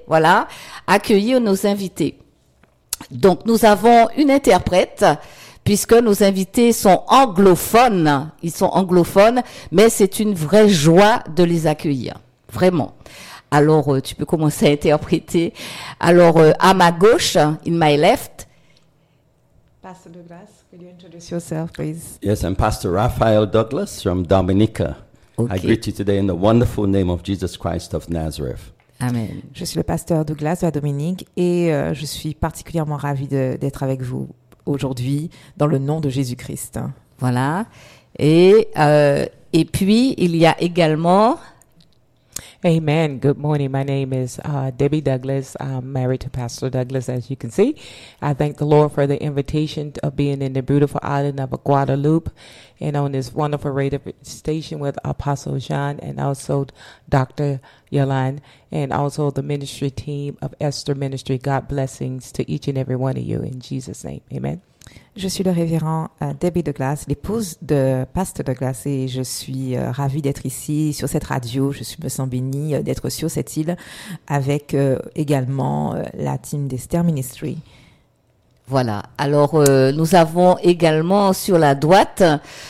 voilà, accueillir nos invités. Donc, nous avons une interprète, puisque nos invités sont anglophones. Ils sont anglophones, mais c'est une vraie joie de les accueillir. Vraiment. Alors, tu peux commencer à interpréter. Alors, à ma gauche, in my left. Pastor Douglas, could you introduce yourself, please? Yes, I'm Pastor Raphael Douglas from Dominica. Okay. I greet you today in the wonderful name of Jesus Christ of Nazareth. Amen. Je suis le pasteur Douglas de la Dominique et je suis particulièrement ravie d'être avec vous aujourd'hui dans le nom de Jésus-Christ. Voilà. Et puis, il y a également... Amen. Good morning. My name is Debbie Douglas. I'm married to Pastor Douglas, as you can see. I thank the Lord for the invitation of being in the beautiful island of Guadeloupe and on this wonderful radio station with Apostle Jean and also Dr. Yolande and also the ministry team of Esther Ministry. God blessings to each and every one of you in Jesus' name. Amen. Je suis le révérend Debbie Douglas, l'épouse de Pasteur Douglas, et je suis ravie d'être ici sur cette radio. Je me sens bénie d'être sur cette île avec également la team d'Esther Ministry. Voilà. Alors, nous avons également sur la droite,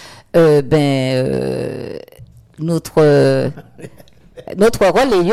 notre relayeur.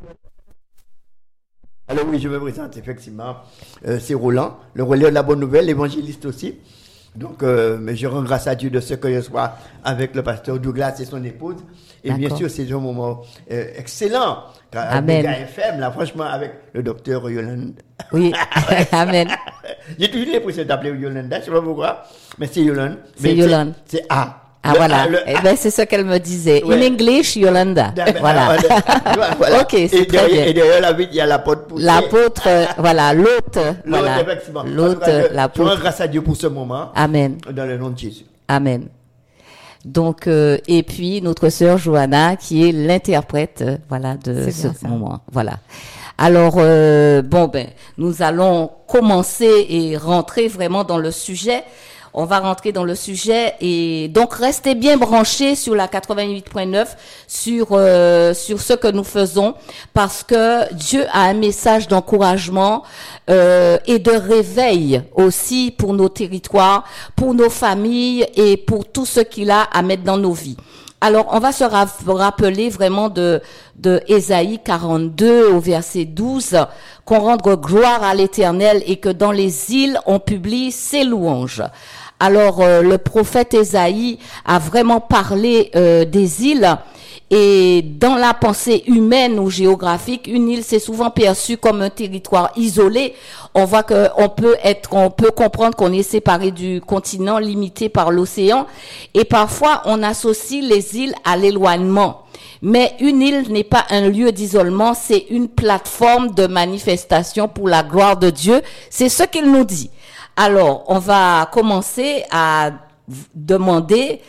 Alors oui, je me présente effectivement. C'est Roland, le relais de la bonne nouvelle, l'évangéliste aussi. Donc, mais je rends grâce à Dieu de ce que je sois avec le pasteur Douglas et son épouse. Et bien sûr, c'est un moment excellent. Amen. FM, là, franchement, avec le docteur Yolande. Oui, Amen. J'ai toujours l'impression d'appeler Yolande, je sais pas pourquoi, mais c'est Yolande. C'est Yolande. C'est A. Ah, voilà. C'est ce qu'elle me disait. Ouais. In English, Yolanda. Voilà. Voilà. Ok, c'est très bien. Et derrière la vie, il y a l'apôtre poussé. L'apôtre, voilà, l'autre. Voilà. Effectivement. L'autre, Je rends l'apôtre. grâce à Dieu pour ce moment. Amen. Dans le nom de Jésus. Amen. Donc, et puis, notre sœur Johanna, qui est l'interprète, voilà, de ce moment. Voilà. Alors, nous allons commencer et rentrer vraiment dans le sujet. On va rentrer dans le sujet et donc restez bien branchés sur la 88.9 sur ce que nous faisons parce que Dieu a un message d'encouragement et de réveil aussi pour nos territoires, pour nos familles et pour tout ce qu'il a à mettre dans nos vies. Alors, on va se rappeler vraiment de Ésaïe 42 au verset 12, qu'on rende gloire à l'Éternel et que dans les îles, on publie ses louanges. Alors, le prophète Ésaïe a vraiment parlé des îles et dans la pensée humaine ou géographique, une île, c'est souvent perçu comme un territoire isolé. On voit on peut comprendre qu'on est séparé du continent, limité par l'océan et parfois on associe les îles à l'éloignement. Mais une île n'est pas un lieu d'isolement, c'est une plateforme de manifestation pour la gloire de Dieu. C'est ce qu'il nous dit. Alors, on va commencer à demander,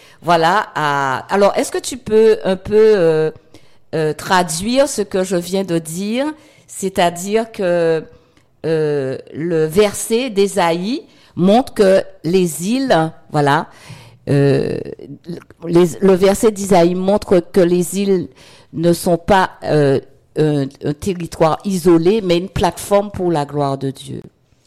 alors, est-ce que tu peux un peu traduire ce que je viens de dire, c'est-à-dire que le verset d'Ésaïe montre que les îles, le verset d'Ésaïe montre que les îles ne sont pas un territoire isolé, mais une plateforme pour la gloire de Dieu.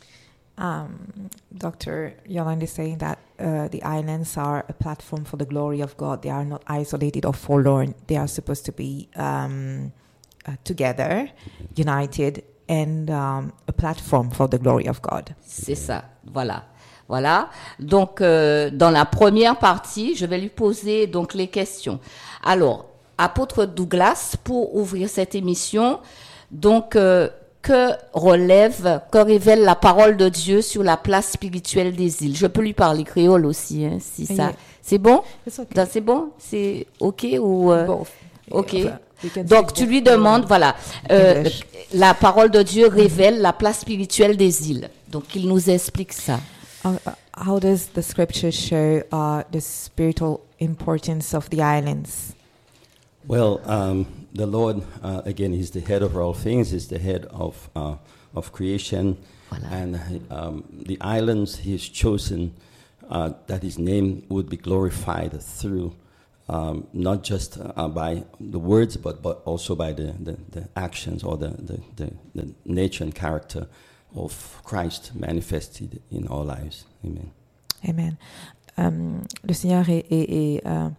Dr. Yolande is saying that the islands are a platform for the glory of God. They are not isolated or forlorn. They are supposed to be together, united, and a platform for the glory of God. C'est ça, voilà. Donc, dans la première partie, je vais lui poser donc les questions. Alors, apôtre Douglas, pour ouvrir cette émission, donc que révèle la parole de Dieu sur la place spirituelle des îles. Je peux lui parler créole aussi, hein, si ça. C'est bon? Okay. C'est bon? C'est OK ou OK. Enfin, donc tu lui demandes, la parole de Dieu révèle la place spirituelle des îles. Donc il nous explique ça. How does the scripture show the spiritual importance of the islands? Well, the Lord, again, He's the head of all things. He's the head of creation. Voilà. And the islands He's chosen that His name would be glorified through not just by the words, but also by the actions or the nature and character of Christ manifested in our lives. Amen. Amen. Le Seigneur est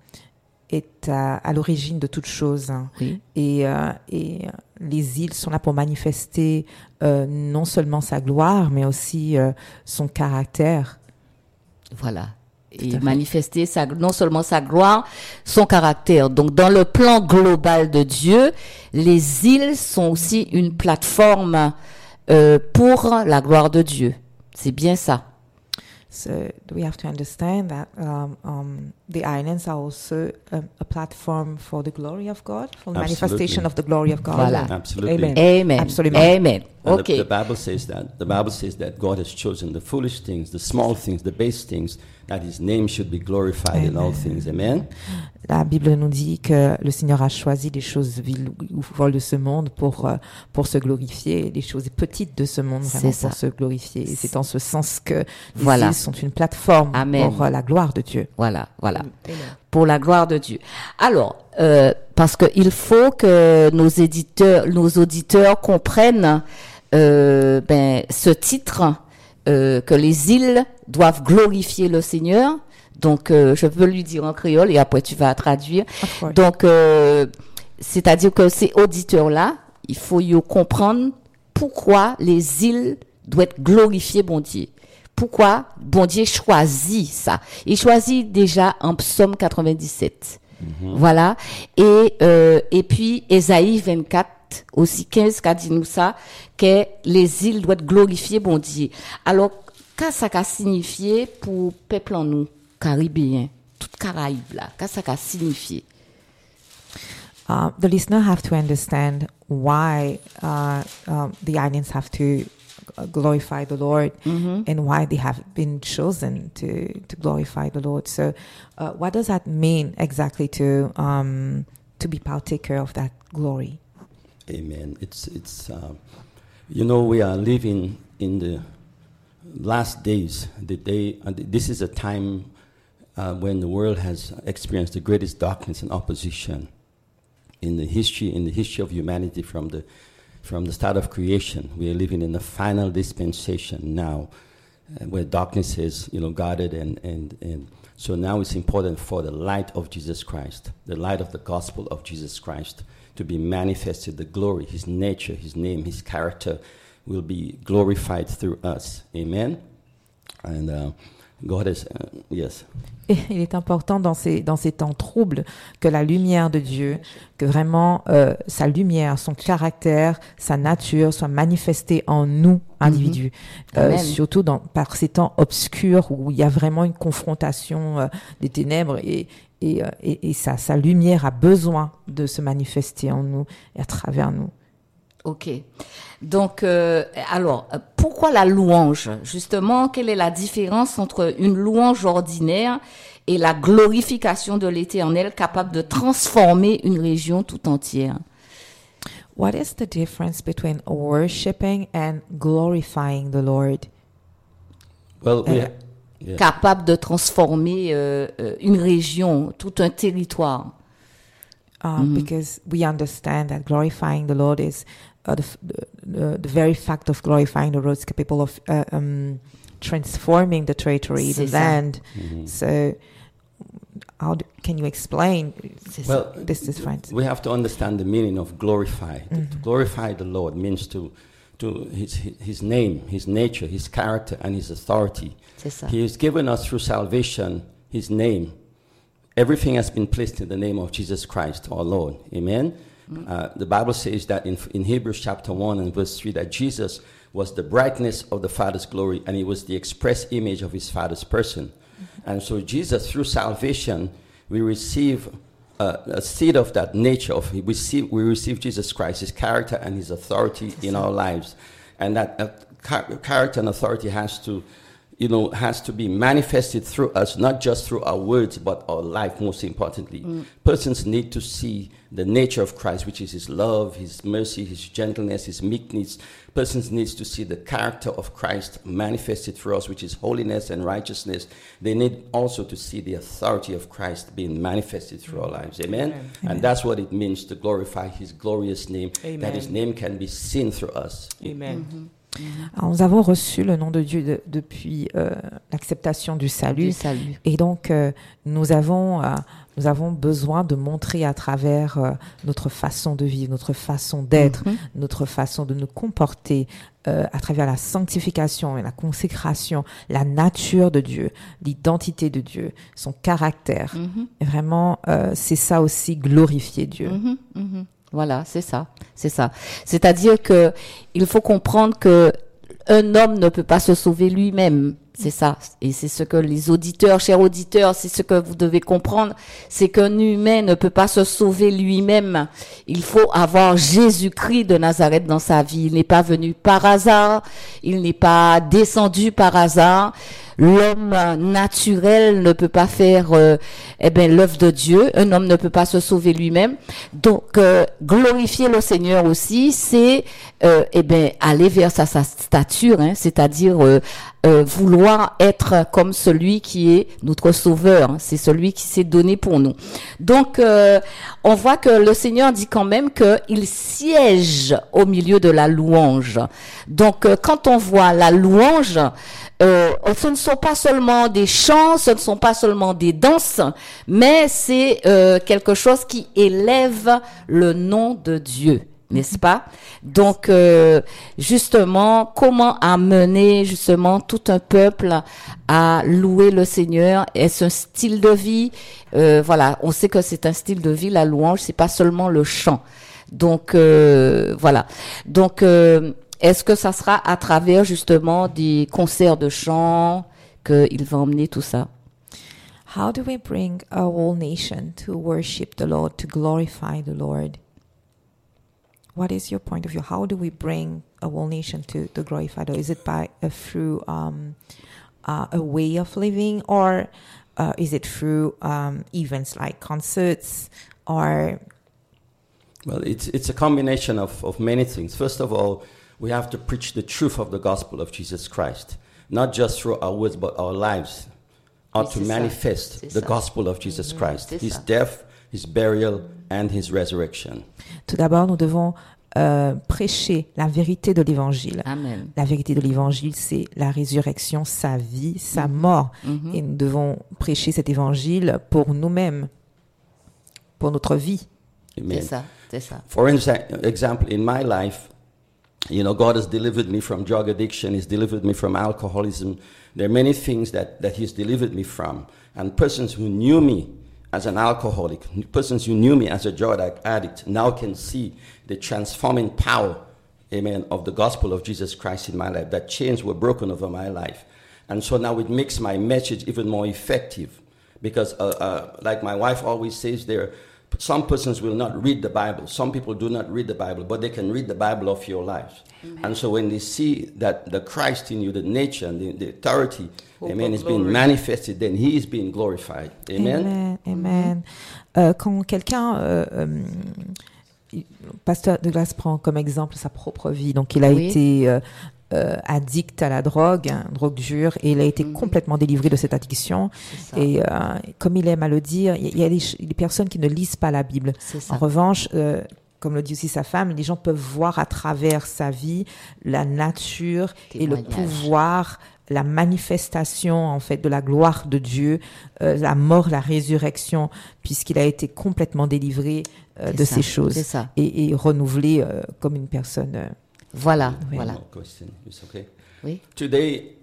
à l'origine de toutes choses. Oui. Et les îles sont là pour manifester non seulement sa gloire, mais aussi son caractère. Voilà. Et manifester non seulement sa gloire, son caractère. Donc, dans le plan global de Dieu, les îles sont aussi une plateforme pour la gloire de Dieu. C'est bien ça. So we have to understand that the islands are also a platform for the glory of God, for the manifestation of the glory of God. Voilà. Absolutely. Amen. Amen. Absolument. Amen. And Okay. the Bible says that God has chosen the foolish things, the small things, the base things, that His name should be glorified in all things. Amen. La Bible nous dit que le Seigneur a choisi les choses viles ou folles de ce monde pour se glorifier, les choses petites de ce monde vraiment C'est ça. pour se glorifier. Et c'est en ce sens que les Voilà. îles sont une plateforme Amen. pour la gloire de Dieu. Voilà. Pour la gloire de Dieu. Alors, parce que il faut que nos auditeurs comprennent ce titre, que les îles doivent glorifier le Seigneur. Donc, je peux lui dire en créole et après tu vas traduire. Of course. Donc, c'est-à-dire que ces auditeurs-là, il faut y comprendre pourquoi les îles doivent glorifier bon Dieu. Pourquoi bon Dieu choisit ça. Il choisit déjà en Psaume 97. Voilà. Et puis, Ésaïe 24, aussi 15, qu'a dit nous ça, que les îles doivent glorifier bon Dieu. Alors, qu'est-ce que ça signifie pour peuple en nous, Caribéens, toute Caraïbe là, qu'est-ce que ça signifie? The listener have to understand why the islands have to glorify the Lord and why they have been chosen to glorify the Lord. So, what does that mean exactly to be partaker of that glory? Amen. It's we are living in the last days. This is a time when the world has experienced the greatest darkness and opposition in the history of humanity from the start of creation. We are living in the final dispensation now, where darkness is guarded and so now it's important for the light of Jesus Christ, the light of the gospel of Jesus Christ, to be manifested. The glory, His nature, His name, His character will be glorified through us. Amen. And God is, yes. Et il est important dans ces temps troubles que la lumière de Dieu, que vraiment sa lumière, son caractère, sa nature soit manifestée en nous, individus. Surtout par ces temps obscurs où il y a vraiment une confrontation des ténèbres et sa lumière a besoin de se manifester en nous et à travers nous. Ok. Donc, alors, pourquoi la louange? Justement, quelle est la différence entre une louange ordinaire et la glorification de l'Éternel capable de transformer une région tout entière? What is the difference between worshiping and glorifying the Lord? Well, Capable de transformer une région, tout un territoire. Because we understand that glorifying the Lord is the very fact of glorifying the Lord is capable of transforming the territory, the land. So, can you explain this difference? We have to understand the meaning of glorify. To glorify the Lord means to his name, His nature, His character, and His authority. C'est ça. He has given us through salvation His name. Everything has been placed in the name of Jesus Christ, our Lord. Amen. The Bible says that in Hebrews chapter 1 and verse 3 that Jesus was the brightness of the Father's glory and He was the express image of His Father's person. And so Jesus, through salvation, we receive a seed of that nature. We receive Jesus Christ, His character and His authority in our lives. And that character and authority has to has to be manifested through us, not just through our words, but our life, most importantly. Persons need to see the nature of Christ, which is his love, his mercy, his gentleness, his meekness. Persons need to see the character of Christ manifested through us, which is holiness and righteousness. They need also to see the authority of Christ being manifested through our lives. Amen? Amen. And that's what it means to glorify his glorious name, Amen. That his name can be seen through us. Amen. Mm-hmm. Alors, nous avons reçu le nom de Dieu depuis l'acceptation du salut. Et donc nous avons besoin de montrer à travers notre façon de vivre, notre façon d'être, notre façon de nous comporter, à travers la sanctification et la consécration, la nature de Dieu, l'identité de Dieu, son caractère. Et vraiment, c'est ça aussi, glorifier Dieu. Voilà, c'est ça. C'est-à-dire que il faut comprendre que un homme ne peut pas se sauver lui-même. C'est ça. Et c'est ce que les auditeurs, chers auditeurs, c'est ce que vous devez comprendre. C'est qu'un humain ne peut pas se sauver lui-même. Il faut avoir Jésus-Christ de Nazareth dans sa vie. Il n'est pas venu par hasard. Il n'est pas descendu par hasard. L'homme naturel ne peut pas faire l'œuvre de Dieu. Un homme ne peut pas se sauver lui-même. Donc glorifier le Seigneur aussi, c'est aller vers sa stature, c'est-à-dire vouloir être comme celui qui est notre sauveur, c'est celui qui s'est donné pour nous. Donc on voit que le Seigneur dit quand même qu'il siège au milieu de la louange. Donc quand on voit la louange, ce ne sont pas seulement des chants, ce ne sont pas seulement des danses, mais c'est quelque chose qui élève le nom de Dieu, n'est-ce pas? Donc, justement, comment amener justement tout un peuple à louer le Seigneur? Est-ce un style de vie? Voilà, on sait que c'est un style de vie, la louange, c'est pas seulement le chant. Donc, voilà. Donc, est-ce que ça sera à travers justement des concerts de chant qu'il va emmener tout ça? How do we bring a whole nation to worship the Lord, to glorify the Lord? What is your point of view? How do we bring a whole nation to glorify the Lord? Is it through a way of living, or is it through events like concerts, or? Well, it's a combination of many things. First of all, we have to preach the truth of the gospel of Jesus Christ, not just through our words, but our lives are to manifest the gospel of Jesus Christ, his death, his burial, and his resurrection. Tout d'abord, nous devons prêcher la vérité de l'évangile. Amen. La vérité de l'évangile, c'est la résurrection, sa vie, sa mort. Et nous devons prêcher cet évangile pour nous-mêmes, pour notre vie. Amen. C'est ça. For example, in my life, God has delivered me from drug addiction. He's delivered me from alcoholism. There are many things that he's delivered me from. And persons who knew me as an alcoholic, persons who knew me as a drug addict, now can see the transforming power, amen, of the gospel of Jesus Christ in my life. That chains were broken over my life. And so now it makes my message even more effective. Because like my wife always says, some persons will not read the Bible. Some people do not read the Bible, but they can read the Bible of your lives. Mm-hmm. And so when they see that the Christ in you, the nature and the authority, amen, is being manifested, then he is being glorified. Amen. Amen. Quand quelqu'un, Pasteur Douglas prend comme exemple sa propre vie. Donc il a été addict à la drogue dure, et il a été complètement délivré de cette addiction. Et comme il aime à le dire, il y a des personnes qui ne lisent pas la Bible. En revanche, comme le dit aussi sa femme, les gens peuvent voir à travers sa vie la nature et le pouvoir, la manifestation en fait de la gloire de Dieu, la mort, la résurrection, puisqu'il a été complètement délivré de ces choses et renouvelé comme une personne. Voilà. Question. It's okay. Oui. Today,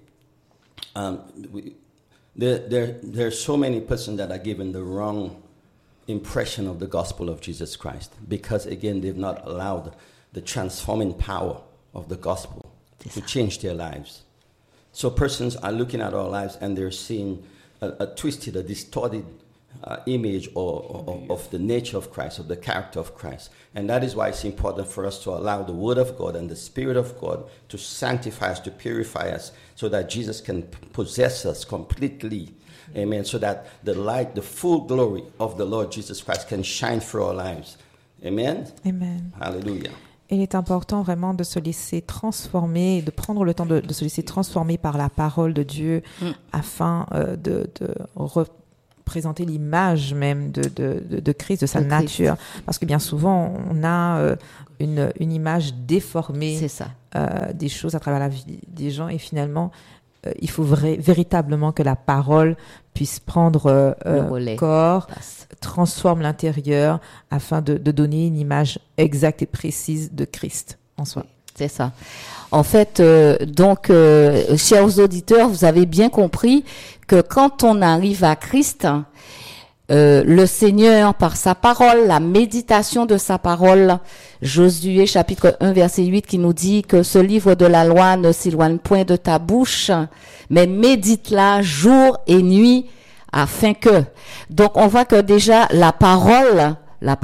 there are so many persons that are given the wrong impression of the gospel of Jesus Christ because, again, they've not allowed the transforming power of the gospel to change their lives. So persons are looking at our lives and they're seeing a twisted, a distorted image of the nature of Christ, of the character of Christ. And that is why it's important for us to allow the Word of God and the Spirit of God to sanctify us, to purify us, so that Jesus can possess us completely. Amen. So that the light, the full glory of the Lord Jesus Christ can shine through our lives. Amen. Amen. Hallelujah. Il est important vraiment de se laisser transformer, de prendre le temps de se laisser transformer par la parole de Dieu afin de représenter l'image même de Christ, de sa nature. Parce que bien souvent, on a une image déformée des choses à travers la vie des gens, et finalement, il faut véritablement que la parole puisse prendre corps, transforme l'intérieur afin de donner une image exacte et précise de Christ en soi. C'est ça. En fait, chers auditeurs, vous avez bien compris que quand on arrive à Christ, le Seigneur, par sa parole, la méditation de sa parole, Josué chapitre 1 verset 8 qui nous dit que ce livre de la loi ne s'éloigne point de ta bouche, mais médite-la jour et nuit afin que. Donc on voit que déjà la parole,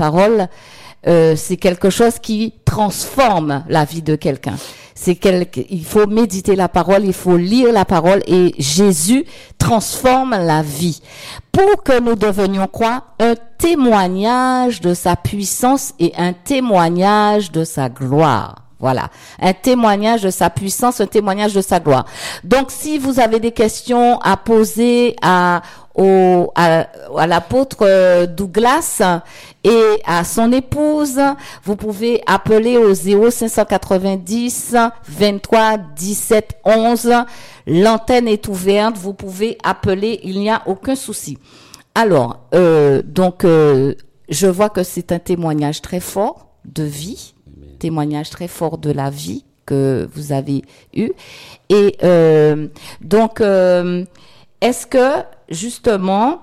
c'est quelque chose qui transforme la vie de quelqu'un. Il faut méditer la parole, il faut lire la parole, et Jésus transforme la vie pour que nous devenions quoi? Un témoignage de sa puissance et un témoignage de sa gloire. Voilà, un témoignage de sa puissance, un témoignage de sa gloire. Donc, si vous avez des questions à poser à l'apôtre Douglas et à son épouse, vous pouvez appeler au 0590 23 17 11. L'antenne est ouverte, vous pouvez appeler, il n'y a aucun souci. Alors, je vois que c'est un témoignage très fort de vie. Témoignage très fort de la vie que vous avez eu. Et est-ce que justement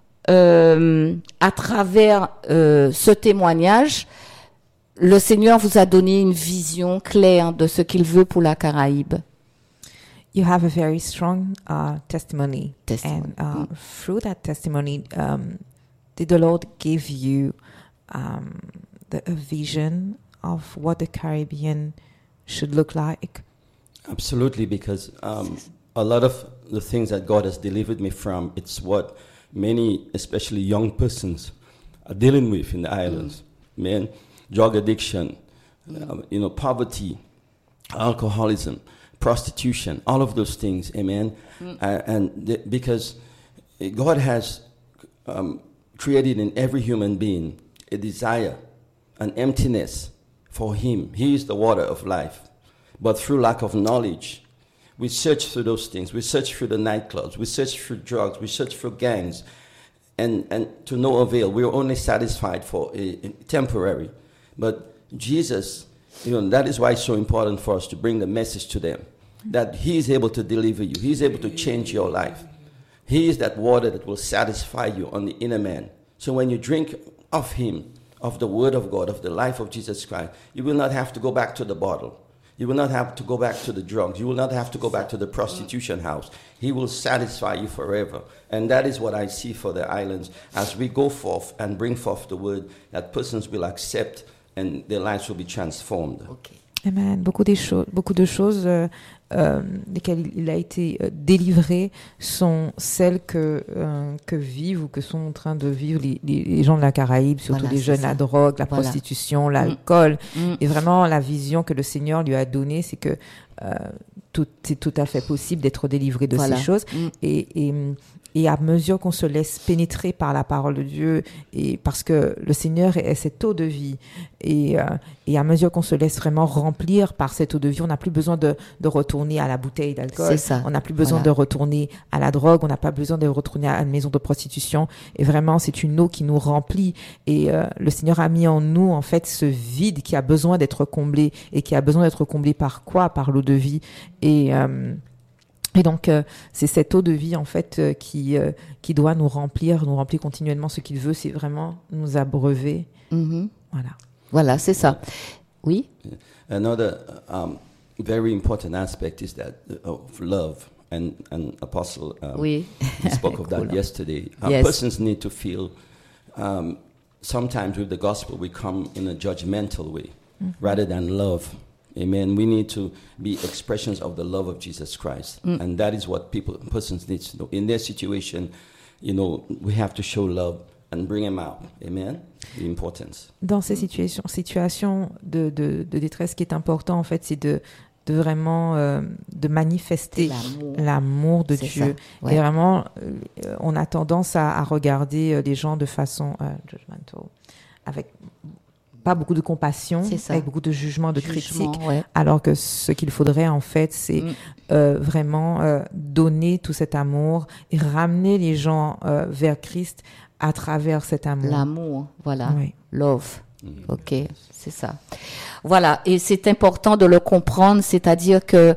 à travers ce témoignage, le Seigneur vous a donné une vision claire de ce qu'il veut pour la Caraïbe? You have a very strong testimony. And through that testimony, did the Lord give you a vision of what the Caribbean should look like? Absolutely, because a lot of the things that God has delivered me from, it's what many, especially young persons, are dealing with in the islands. Man, drug addiction, poverty, alcoholism, prostitution, all of those things, amen. Because God has created in every human being a desire, an emptiness for Him. He is the water of life. But through lack of knowledge, we search through those things. We search through the nightclubs. We search through drugs. We search through gangs. And to no avail. We are only satisfied for a temporary. But Jesus, that is why it's so important for us to bring the message to them. That He is able to deliver you. He is able to change your life. He is that water that will satisfy you on the inner man. So when you drink of Him, of the Word of God, of the life of Jesus Christ, you will not have to go back to the bottle. You will not have to go back to the drugs. You will not have to go back to the prostitution house. He will satisfy you forever. And that is what I see for the islands as we go forth and bring forth the Word that persons will accept and their lives will be transformed. Okay. Amen. Beaucoup de choses desquelles il a été délivré sont celles que vivent ou que sont en train de vivre les gens de la Caraïbe, surtout les jeunes, la drogue, la prostitution, l'alcool. Et vraiment, la vision que le Seigneur lui a donnée, c'est que c'est tout à fait possible d'être délivré de ces choses. Et à mesure qu'on se laisse pénétrer par la parole de Dieu, et parce que le Seigneur est cette eau de vie, et à mesure qu'on se laisse vraiment remplir par cette eau de vie, on n'a plus besoin de retourner à la bouteille d'alcool, on n'a plus besoin de retourner à la drogue, on n'a pas besoin de retourner à une maison de prostitution, et vraiment c'est une eau qui nous remplit, et le Seigneur a mis en nous en fait ce vide qui a besoin d'être comblé, et qui a besoin d'être comblé par quoi? Par l'eau de vie. Et donc, c'est cette eau de vie, en fait, qui doit nous remplir continuellement. Ce qu'il veut, c'est vraiment nous abreuver. Voilà, c'est ça. Oui? Another very important aspect is that of love. and Apostle oui. he spoke of Cool. that yesterday. Yes. Persons need to feel, sometimes with the gospel we come in a judgmental way rather than love. Amen. We need to be expressions of the love of Jesus Christ. And that is what persons need to know. In their situation, we have to show love and bring them out. Amen. The importance. Dans ces situations de détresse, ce qui est important, en fait, c'est de vraiment de manifester l'amour de Dieu. Ouais. Et vraiment, on a tendance à regarder les gens de façon judgmental, avec pas beaucoup de compassion, avec beaucoup de jugement, de critique, ouais. Alors que ce qu'il faudrait, en fait, c'est vraiment donner tout cet amour et ramener les gens vers Christ à travers cet amour. L'amour, voilà. Oui. Love. OK, c'est ça. Voilà, et c'est important de le comprendre, c'est-à-dire que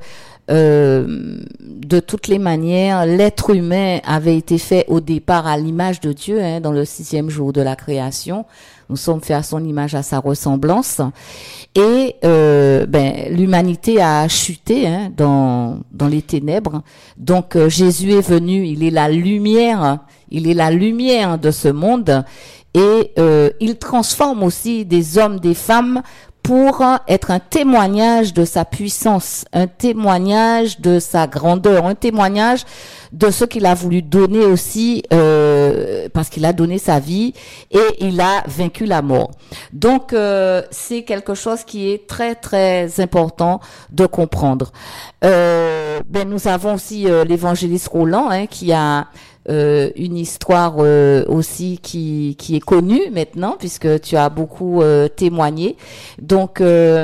de toutes les manières, l'être humain avait été fait au départ à l'image de Dieu, dans le 6e jour de la création. Nous sommes faits à son image, à sa ressemblance. Et l'humanité a chuté dans les ténèbres. Donc Jésus est venu, il est la lumière de ce monde. Et il transforme aussi des hommes, des femmes pour être un témoignage de sa puissance, un témoignage de sa grandeur, un témoignage de ce qu'il a voulu donner aussi, parce qu'il a donné sa vie et il a vaincu la mort. Donc c'est quelque chose qui est très très important de comprendre. Nous avons aussi l'évangéliste Roland qui a une histoire aussi qui est connue maintenant puisque tu as beaucoup témoigné. Donc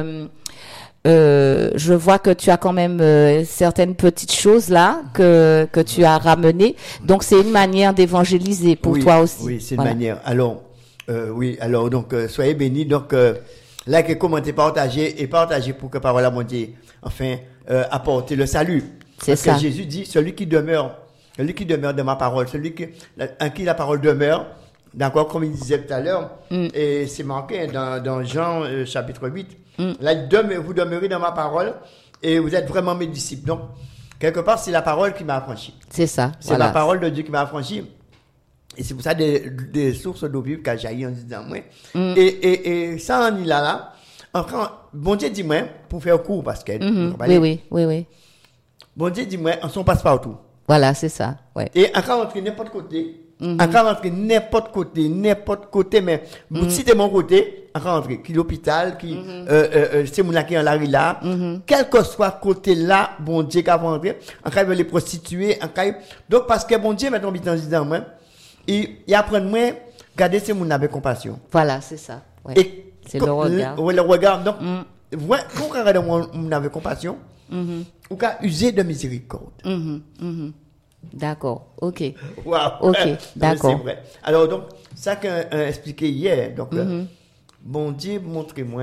je vois que tu as quand même certaines petites choses là que tu as ramenées. Donc c'est une manière d'évangéliser pour toi aussi. Oui, c'est une manière. Alors donc soyez bénis. Donc likez, commentez, partagez pour que parole à mon Dieu enfin apporter le salut. C'est parce ça. Que Jésus dit celui qui demeure dans ma parole, en qui la parole demeure, d'accord, comme il disait tout à l'heure, et c'est marqué dans Jean chapitre 8, là, vous demeurez dans ma parole et vous êtes vraiment mes disciples. Donc, quelque part, c'est la parole qui m'a affranchi. C'est ça. C'est la parole de Dieu qui m'a affranchi. Et c'est pour ça des sources d'eau vive qui a jailli en disant, moi. Et ça, en est là. Encore, bon Dieu dit, moi, pour faire court, parce que. Oui. Bon Dieu dit, moi, on s'en passe partout. Voilà, c'est ça. Ouais. Et encore rentrer n'importe côté. Encore rentrer n'importe côté, mais si t'es mon côté, encore rentrer. Qui l'hôpital, qui, c'est mon qui en la rue là. Quel que soit côté là, bon Dieu qui va rentrer. Encore, il veut les prostituer. Donc, parce que bon Dieu, maintenant, il disant, moi, il apprend moi, garder ces mon avec compassion. Voilà, c'est ça. Ouais. Et c'est le regard. Le regard. Donc, quand on regarde mon avec compassion, ou qu'à user de miséricorde. D'accord, ok. Wow. Ok, d'accord. C'est vrai. Alors, donc, ça qu'a expliqué hier, donc, bon Dieu montre-moi,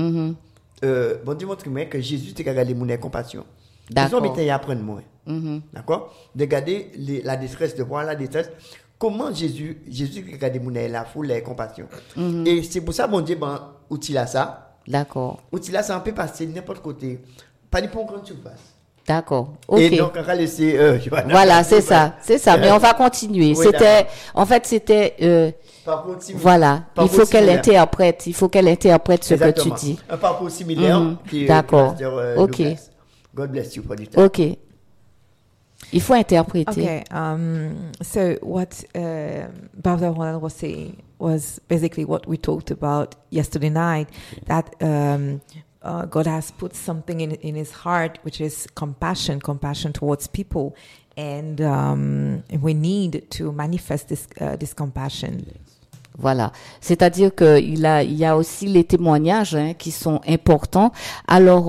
que Jésus t'a regardé mon compassion. D'accord. Ils ont mis à apprendre moi. D'accord? De regarder la détresse, de voir la détresse. Comment Jésus regardé mon la foule, la compassion. Et c'est pour ça, bon Dieu, outil à ça. D'accord. Outil là, ça peut passer n'importe côté. Pas du pour grande surface. D'accord. Ok. Et donc, on va laisser. Voilà, c'est ça. Mais on va continuer. Oui, c'était. Voilà. Il faut qu'elle interprète ce que tu dis. Un parcours similaire. D'accord. Ok. God bless you for this time. Ok. Il faut interpréter. Okay. So what Brother Ronald was saying was basically what we talked about yesterday night. That God has put something in his heart, which is compassion towards people, and we need to manifest this compassion. Voilà, c'est-à-dire que il y a aussi les témoignages qui sont importants. Alors,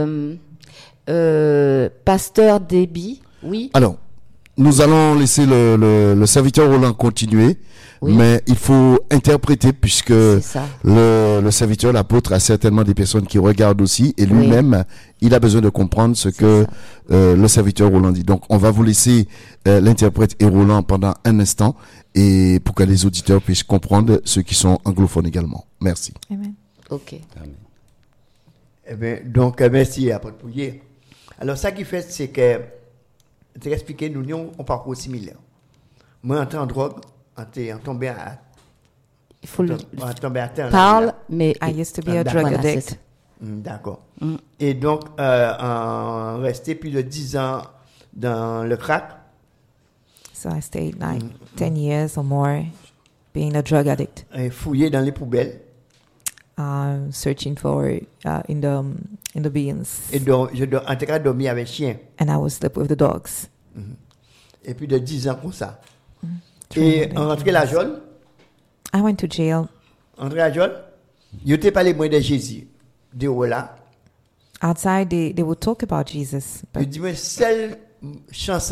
Pasteur Déby, oui. Alors, nous allons laisser le serviteur Roland continuer. Oui. Mais il faut interpréter puisque le serviteur, l'apôtre, a certainement des personnes qui regardent aussi et lui-même, il a besoin de comprendre ce que le serviteur Roland dit. Donc, on va vous laisser l'interprète et Roland pendant un instant et pour que les auditeurs puissent comprendre ceux qui sont anglophones également. Merci. Amen. Ok. Amen. Eh bien, donc, merci, apôtre Pouillet. Alors, ça qui fait, c'est que je vais expliquer, nous avons un parcours similaire. Moi, entré en drogue, en tombé à... Il faut le parle, mais I used to be a drug addict. D'accord. Et donc, en resté plus de 10 ans dans le crack. So I stayed like 10 years or more being a drug addict. Et fouillé dans les poubelles. Searching for in the bins. Et donc, en tout cas, dormi avec chien. And I would sleep with the dogs. Et plus de 10 ans comme ça. Et en rentré la Jole. I went to jail. Entré à Jole. Il était parlé moins de Jésus. De là. Outside, they would talk about Jesus. Il dit, mais seule chance,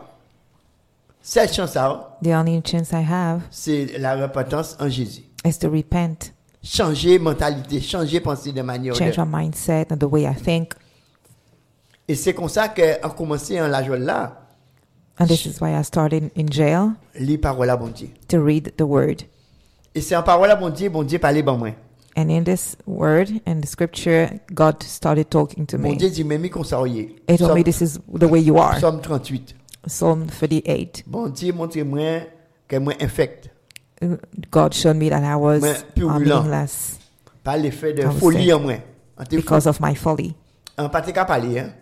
the only chance I have c'est la repentance en Jésus. is to repent. Changer mentalité, changer pensée de manière. Change my mindset and the way I think. Et c'est comme ça qu'on a commencé en la Jole là. And this is why I started in jail. Lire parole à bon Dieu. To read the word. Et c'est en parole à bon Dieu parlait ben moi. And in this word and the scripture, God started talking to me. Bon Dieu dit, mais comme ça, He told me this is the way you are. Psalm 38. Psalm 38. Bon Dieu montre-moi que moi infect. God showed me that I was meaningless. Par l'effet de folie en moi. Because of my folly. En pas qu'à parler, hein.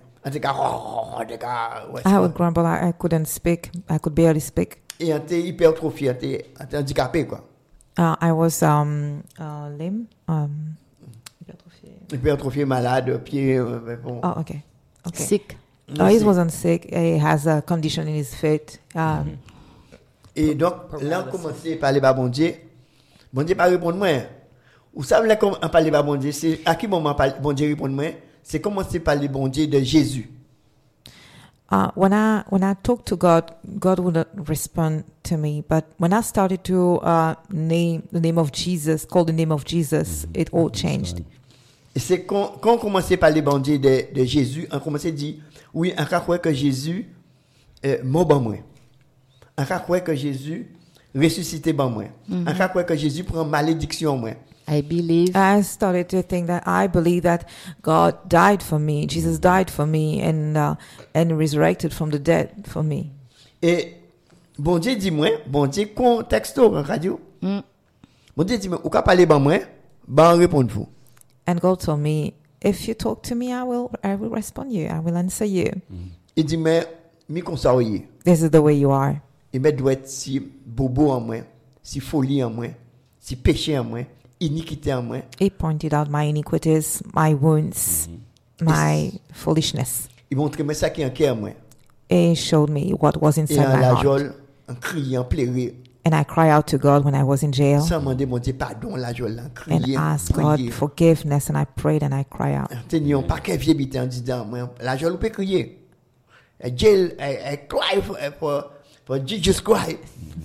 I would grumble. I couldn't speak. I could barely speak. Et on était hypertrophié, on était handicapé quoi. I was lame. Hypertrophié, malade, pied. Bon. Oh, okay. Sick. No, he wasn't sick. He has a condition in his feet. Et donc, là, on commençait à parler à bon Dieu. Bon Dieu pas répondre moi. Vous savez comment on parle à bon Dieu, c'est à quel moment bon Dieu répond moi? C'est commencer par le bon Dieu de Jésus. When I talked to God, God would respond to me. But when I started to name the name of Jesus, call the name of Jesus, it all changed. Et c'est quand on commençait par le bon Dieu de Jésus, on commençait à dire, oui, on croit que Jésus mort ban moi. On croit que Jésus ressuscité ban moi. On croit que Jésus prend malédiction moi. I started to think that I believe that God died for me. Jesus died for me and resurrected from the dead for me. Et bon Dieu dit moi, bon Dieu contexte en radio. Bon Dieu dit moi, ou ka parler ban moi, ban répondre vous. And God told me, if you talk to me, I will respond you. I will answer you. Il dit mais mi conseiller. This is the way you are. Il me doit être si bobo en moi, si folie en moi, si péché en moi. Iniquité en moi. He pointed out my iniquities, my wounds, my foolishness. Il montrait moi ça qui est en cœur moi. He showed me what was inside my heart. En criant, en pleurant. And I cried out to God when I was in jail. Sans demander mon Dieu pardon, la joie, en criant. And asked God forgiveness, and I prayed and I cried out. Tenions pas qu'un vieux bité en disant moi la joie peut crier. Jail, I cry for Jesus Christ.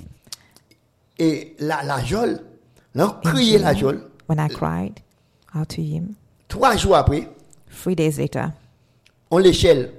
Et la joie là, crier la joie. When I cried out to him. 3 jours après. 3 days later. On l'échelle.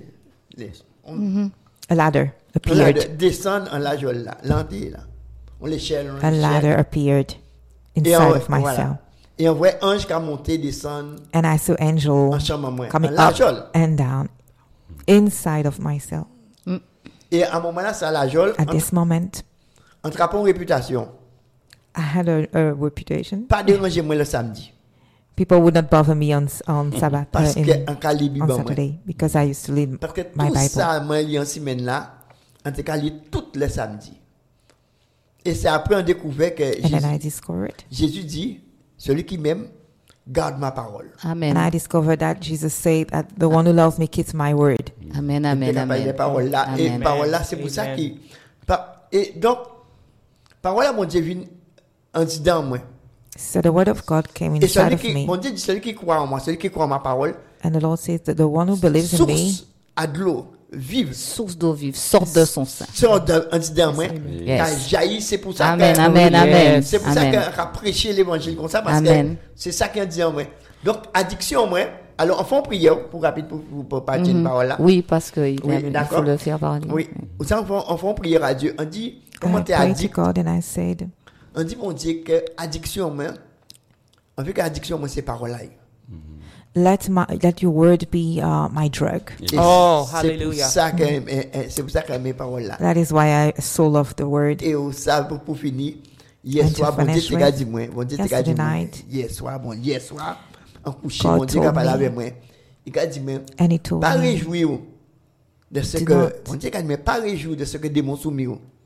A ladder appeared. Descend en la joie là, l'entrée là. On l'échelle. A ladder appeared inside of my cell. Et on voit ange qui a monté, descendre. And I saw angel coming up and down inside of my cell. Et à un moment là, ça la joie. At this moment. On trappe une réputation. I had a reputation. Pas déranger moi le samedi. People would not bother me on Sabbath on Saturday because I used to read my Bible. Parce que tout ça, moi, en semaine là, on te lit tous les samedis. Et c'est après on découvert que Jésus dit, celui qui m'aime garde ma parole. Amen. And I discovered that Jesus said that the one who loves me keeps my word. Amen, amen, amen. Les paroles là, et paroles là, c'est pour ça qui. Et donc, parole là, mon Dieu vient en dedans moi. So the word of God came inside of me. Mon Dieu dit celui qui croit en moi, celui qui croit en ma parole. And the Lord says that the one who believes in me. Source à de l'eau vive. Source d'eau vive, sort de son sein. Sort en dedans moi. Jaillit, c'est pour ça. Amen, amen, amen. C'est pour ça qu'on a prêché l'évangile comme ça parce que c'est ça qui en dit en moi. Donc addiction moi. Alors on fait une prière pour rapide pour partir de parole là. Oui, parce que il faut le faire par lui. Oui. On fait une prière à Dieu. On dit comment tu es addict. On dit mon Dieu que addiction moi. En fait que addiction moi c'est parole là. let your word be my drug. Oh, hallelujah. C'est pour ça qu'elle met parole là. That is why I so love the word. Et ça pour finir, hier soir bon Dieu t'a dit moi, hier soir en coucher bon Dieu a parlé avec moi. Il a dit moi pas réjouir de ce que bon Dieu a dit mais pas réjouir de ce que démons soumis.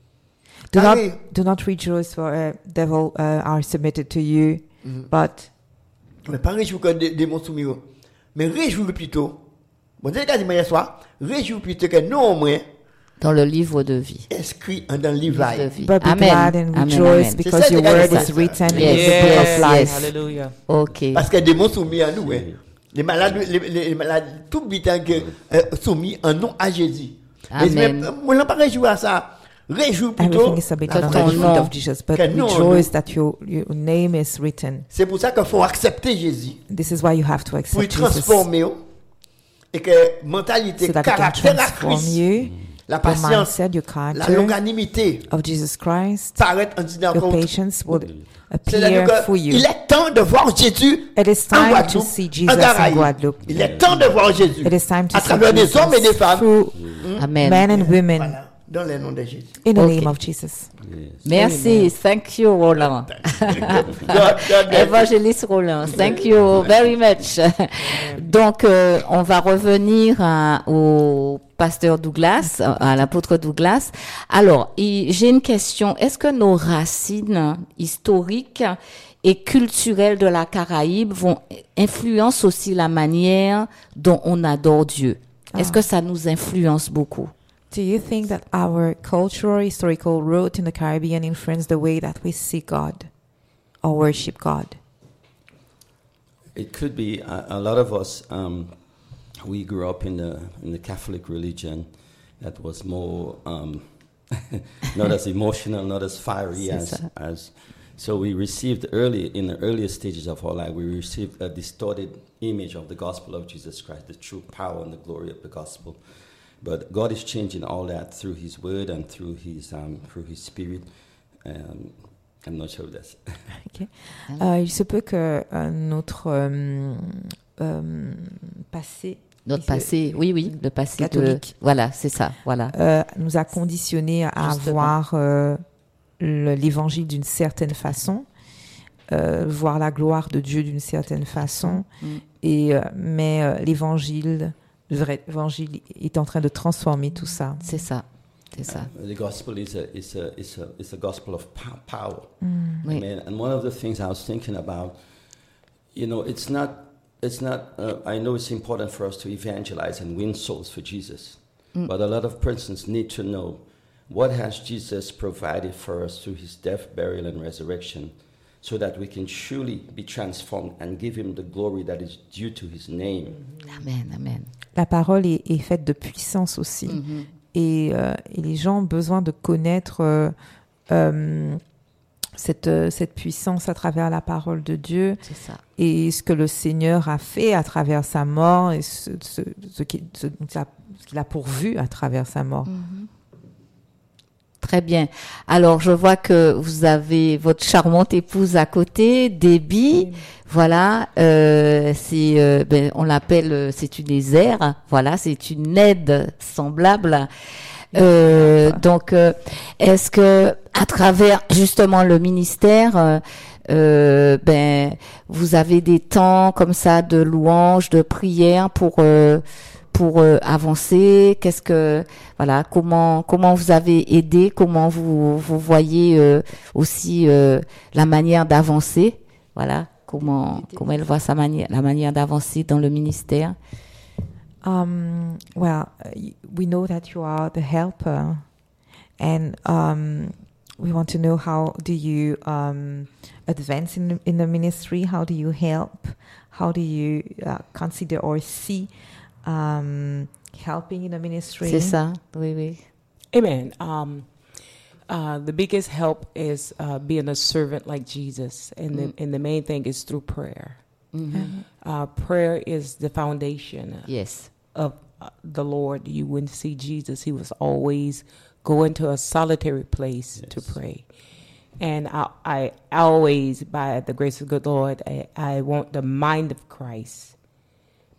Do not rejoice for devil are submitted to you, but mais pas réjouir que démons soumis, mais réjouir plutôt. Bon Dieu a dit hier soir, réjouir plutôt que non moi dans le livre de vie. Inscrit dans le livre de vie. But be glad and rejoice because your word is written in the book of life. Hallelujah. OK. Parce que des démons soumis à nous, les malades tout bitan que soumis en nom à Jésus. Amen. Mais on n'a pas réjoui à ça. Réjouis plutôt. Everything is submitted under the feet of Jesus, but rejoice that your name is written. C'est pour ça qu'il faut accepter Jésus. This is why you have to accept Jesus. Pour transformer et que mentalité, caractère à Christ. La patience, la longanimité of Jesus Christ, your patience will appear for you. Il est temps de voir Jésus It is time to see Jesus in Guadeloupe. Il est temps de voir Jésus It is time to à travers des hommes et des femmes, men and women. Voilà, dans le nom de Jésus. In the name of Jesus. Merci. Thank you, Roland. Évangéliste Roland. Thank you very much. Donc, on va revenir au pasteur Douglas, à l'apôtre Douglas. Alors, j'ai une question. Est-ce que nos racines historiques et culturelles de la Caraïbe influencent aussi la manière dont on adore Dieu? Est-ce que ça nous influence beaucoup? Do you think that our cultural, historical root in the Caribbean influence the way that we see God or worship God? It could be. A lot of us, we grew up in the Catholic religion that was more, not as emotional, not as fiery as. So we received in the earliest stages of our life, we received a distorted image of the gospel of Jesus Christ, the true power and the glory of the gospel. But God is changing all that through His Word and through His Spirit. I'm not sure of this. Okay. Il se peut que notre passé. Notre passé, oui, le passé catholique. Voilà, c'est ça, voilà. Nous a conditionnés à voir l'évangile d'une certaine façon, voir la gloire de Dieu d'une certaine façon, mais l'évangile. Le vrai évangile est en train de transformer tout ça. C'est ça. The gospel is a gospel of power. Oui. And one of the things I was thinking about, it's not. I know it's important for us to evangelize and win souls for Jesus, but a lot of persons need to know what has Jesus provided for us through His death, burial, and resurrection, so that we can truly be transformed and give Him the glory that is due to His name. Amen. La parole est faite de puissance aussi. Et les gens ont besoin de connaître cette puissance à travers la parole de Dieu. C'est ça. Et ce que le Seigneur a fait à travers sa mort et ce qu'il a pourvu à travers sa mort. Très bien. Alors, je vois que vous avez votre charmante épouse à côté, Debbie. Voilà, on l'appelle, c'est une Ézère. Voilà, c'est une aide semblable. Donc, est-ce que à travers justement le ministère, vous avez des temps comme ça de louange, de prière pour avancer? Comment vous avez aidé? Comment vous voyez aussi la manière d'avancer? Voilà, comment elle voit la manière d'avancer dans le ministère? Well, we know that you are the helper, and we want to know, how do you advance in the ministry? How do you help? How do you consider or see helping in the ministry? C'est ça, oui. Amen. The biggest help is being a servant like Jesus, and the main thing is through prayer. Prayer is the foundation. Yes. Of the Lord. You wouldn't see Jesus. He was always going to a solitary place to pray. And I always, by the grace of good Lord, I want the mind of Christ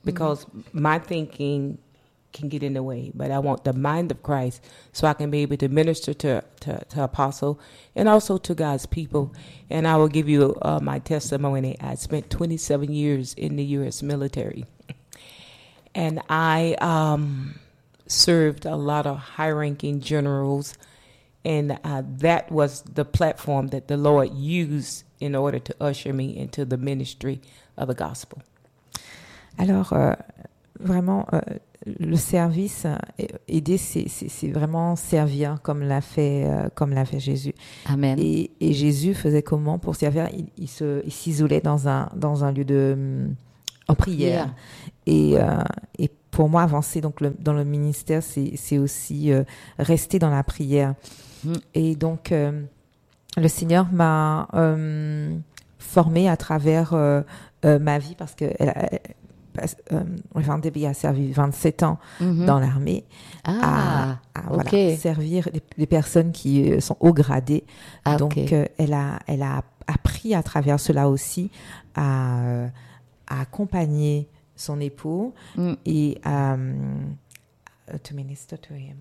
because my thinking can get in the way, but I want the mind of Christ so I can be able to minister to Apostle and also to God's people. And I will give you my testimony. I spent 27 years in the U.S. military, and I served a lot of high-ranking generals, and that was the platform that the Lord used in order to usher me into the ministry of the gospel. Alors, vraiment, le service, aider, c'est vraiment servir comme l'a fait Jésus. Amen. Et Jésus faisait comment pour servir? Il s'isolait dans un lieu en prière. Yeah. Et pour moi, avancer donc dans le ministère, c'est aussi rester dans la prière. Et donc, le Seigneur m'a formée à travers ma vie parce que Debbie a servi 27 ans dans l'armée à servir des personnes qui sont haut gradées. Donc, elle a appris à travers cela aussi à accompagner son époux et to minister to him,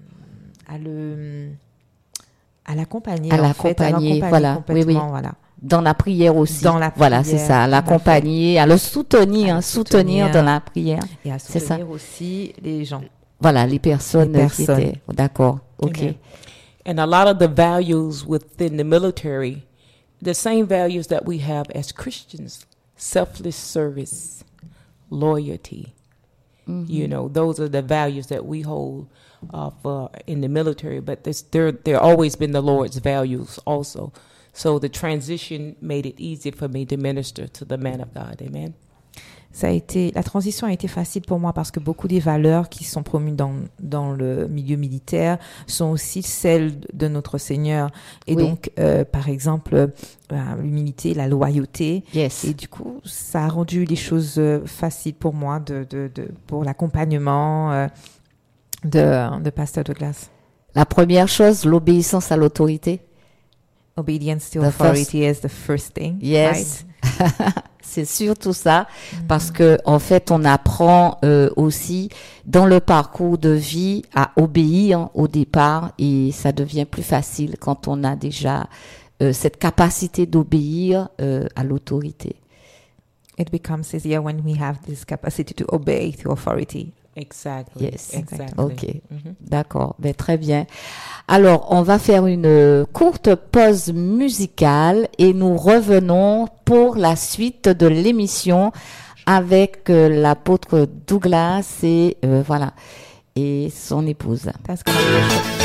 à l'accompagner, voilà, complètement, voilà. Dans la prière aussi. Voilà, c'est ça. L'accompagner, à le soutenir, dans la prière. Et à soutenir aussi les gens. Voilà, les personnes. Qui étaient. D'accord. OK. Amen. And a lot of the values within the military, the same values that we have as Christians, selfless service, loyalty. You know, those are the values that we hold in the military, but they're always been the Lord's values also. So the transition made it easy for me to minister to the man of God. Amen. La transition a été facile pour moi parce que beaucoup des valeurs qui sont promues dans le milieu militaire sont aussi celles de notre Seigneur. Et donc, par exemple, l'humilité, la loyauté. Yes. Et du coup, ça a rendu les choses faciles pour moi pour l'accompagnement de Pasteur Douglas. La première chose, l'obéissance à l'autorité. Obedience to authority is the first thing. Yes. Right? C'est surtout ça, parce que en fait, on apprend aussi dans le parcours de vie à obéir au départ, et ça devient plus facile quand on a déjà cette capacité d'obéir à l'autorité. It becomes easier when we have this capacity to obey to authority. Exactly. Yes. Exactly. OK. D'accord. Ben, très bien. Alors, on va faire une courte pause musicale et nous revenons pour la suite de l'émission avec l'apôtre Douglas et son épouse.